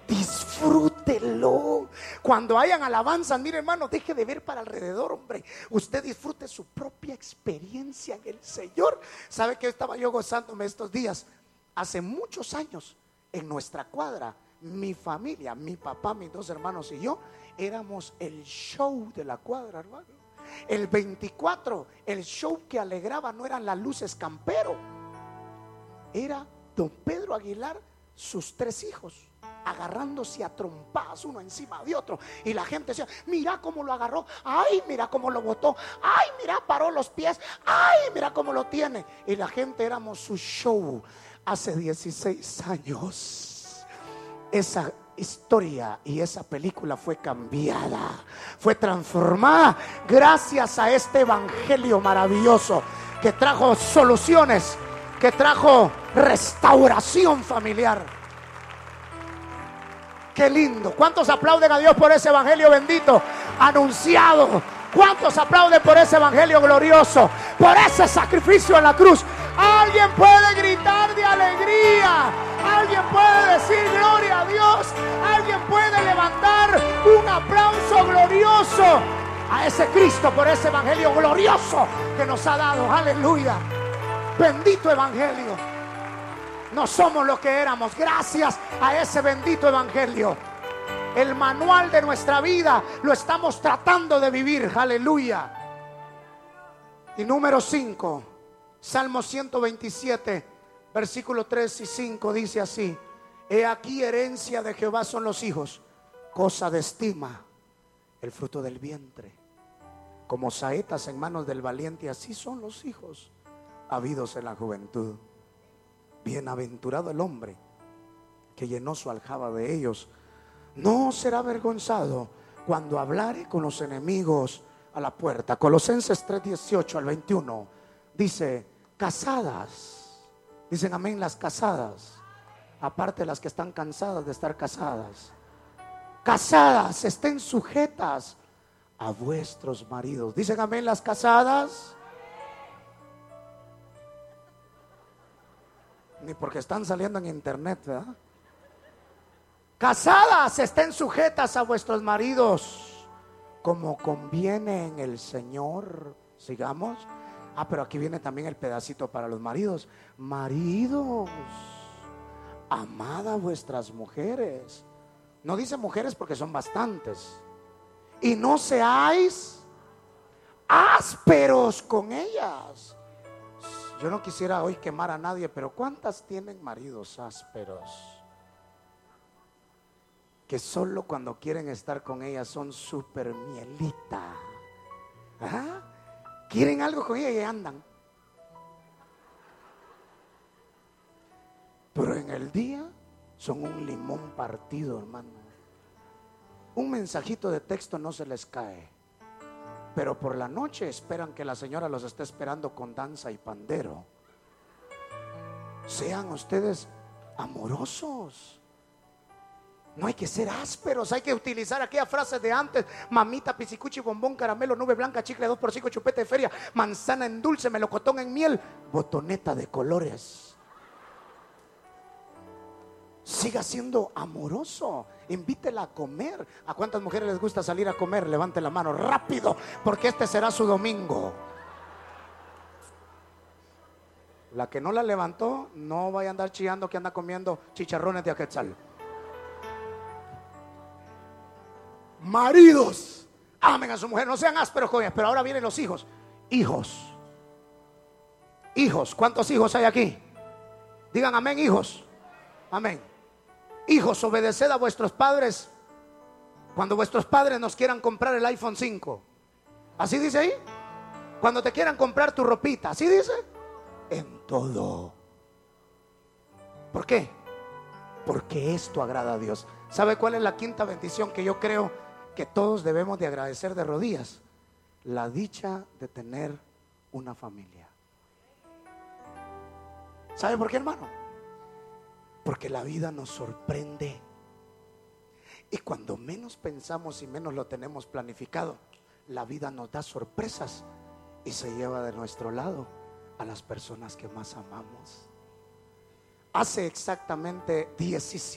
Disfrútelo. Cuando hayan alabanzas, mire hermano, deje de ver para alrededor, hombre. Usted disfrute su propia experiencia en el Señor. ¿Sabe que estaba yo gozándome estos días? Hace muchos años, en nuestra cuadra, mi familia, mi papá, mis dos hermanos y yo, éramos el show de la cuadra, hermano. El 24, el show que alegraba no eran las luces campero, era don Pedro Aguilar, sus 3 hijos, agarrándose a trompadas uno encima de otro. Y la gente decía: mira cómo lo agarró, ay, mira cómo lo botó, ay, mira, paró los pies, ay, mira cómo lo tiene. Y la gente éramos su show. Hace 16 años esa historia y esa película fue cambiada, fue transformada gracias a este evangelio maravilloso que trajo soluciones, que trajo restauración familiar. Qué lindo. ¿Cuántos aplauden a Dios por ese evangelio bendito anunciado? ¿Cuántos aplauden por ese evangelio glorioso, por ese sacrificio en la cruz? Alguien puede gritar de alegría, alguien puede decir gloria a Dios, alguien puede levantar un aplauso glorioso a ese Cristo por ese evangelio glorioso que nos ha dado. Aleluya. Bendito evangelio. No somos lo que éramos gracias a ese bendito evangelio. El manual de nuestra vida lo estamos tratando de vivir. Aleluya. Y número 5, Salmo 127, versículo 3 y 5 dice así: he aquí, herencia de Jehová son los hijos, cosa de estima el fruto del vientre. Como saetas en manos del valiente, así son los hijos habidos en la juventud. Bienaventurado el hombre que llenó su aljaba de ellos. No será avergonzado cuando hablare con los enemigos a la puerta. Colosenses 3:18 al 21 dice: casadas, dicen amén las casadas, aparte de las que están cansadas de estar casadas. Casadas, estén sujetas a vuestros maridos. Dicen amén las casadas. Ni porque están saliendo en internet, ¿verdad? Casadas, estén sujetas a vuestros maridos como conviene en el Señor. Sigamos. Pero aquí viene también el pedacito para los maridos. Maridos, amad a vuestras mujeres. No dice mujeres porque son bastantes. Y no seáis ásperos con ellas. Yo no quisiera hoy quemar a nadie, pero ¿cuántas tienen maridos ásperos? Que solo cuando quieren estar con ellas son súper mielita. ¿Ah? Quieren algo con ella y andan. Pero en el día son un limón partido, hermano. Un mensajito de texto no se les cae, pero por la noche esperan que la señora los esté esperando con danza y pandero. Sean ustedes amorosos. No hay que ser ásperos, hay que utilizar aquellas frases de antes: mamita, pisicuchi, bombón, caramelo, nube blanca, chicle 2x5, chupete de feria, manzana en dulce, melocotón en miel, botoneta de colores. Siga siendo amoroso, invítela a comer. ¿A cuántas mujeres les gusta salir a comer? Levante la mano rápido, porque este será su domingo. La que no la levantó, no vaya a andar chillando que anda comiendo chicharrones de aquetzal. Maridos, amen a su mujer, no sean ásperos con ellas. Pero ahora vienen los hijos. Hijos, ¿cuántos hijos hay aquí? Digan amén, hijos. Amén. Hijos, obedeced a vuestros padres cuando vuestros padres nos quieran comprar el iPhone 5. ¿Así dice ahí? Cuando te quieran comprar tu ropita, ¿así dice? En todo. ¿Por qué? Porque esto agrada a Dios. ¿Sabe cuál es la quinta bendición que yo creo que todos debemos de agradecer de rodillas? La dicha de tener una familia. ¿Sabe por qué, hermano? Porque la vida nos sorprende. Y cuando menos pensamos y menos lo tenemos planificado, la vida nos da sorpresas y se lleva de nuestro lado a las personas que más amamos. Hace exactamente 17